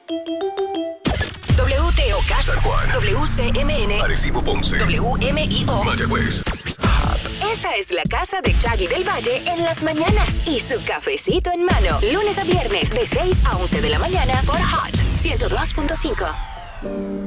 WTOK, San Juan, WCMN, Arecibo, Ponce, WMIO. Mayagüez. Esta es la casa de Chaggy del Valle en las mañanas y su cafecito en mano. Lunes a viernes de 6 a 11 de la mañana por Hot 102.5.